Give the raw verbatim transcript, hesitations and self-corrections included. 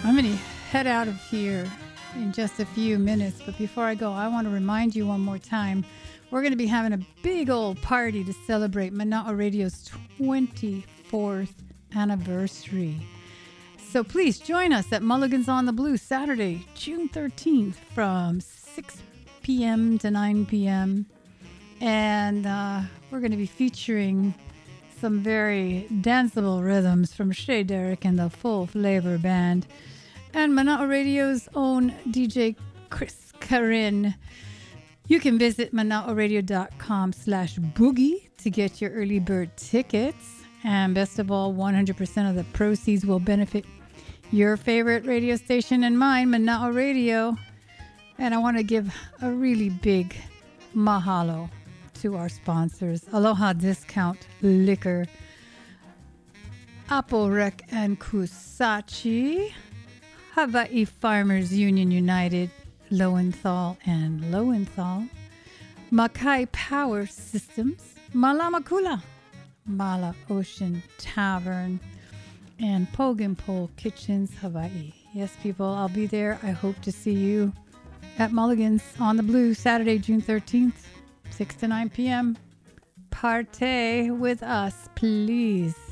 I'm going to head out of here in just a few minutes, but before I go, I want to remind you one more time, we're going to be having a big old party to celebrate Mana'o Radio's twenty-fourth anniversary. So please join us at Mulligan's on the Blue Saturday, June thirteenth from six p.m. to nine p.m. And uh, we're going to be featuring some very danceable rhythms from Shay Derrick and the Full Flavor Band. And Mana'o Radio's own D J Chris Karin. You can visit mana'oradio.com slash boogie to get your early bird tickets. And best of all, one hundred percent of the proceeds will benefit your favorite radio station and mine, Mana'o Radio. And I want to give a really big mahalo to our sponsors, Aloha Discount Liquor, Apple Rec and Kusachi, Hawaii Farmers Union United, Lowenthal and Lowenthal, Makai Power Systems, Malamakula, Mala Ocean Tavern, and Poginpole Kitchens, Hawaii. Yes, people, I'll be there. I hope to see you at Mulligan's on the Blue, Saturday, June thirteenth, six to nine p.m. Partay with us, please.